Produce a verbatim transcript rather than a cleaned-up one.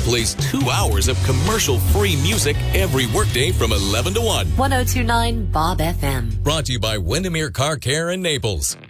plays two hours of commercial-free music every workday from eleven to one. ten twenty-nine Bob F M. Brought to you by Windermere Car Care in Naples.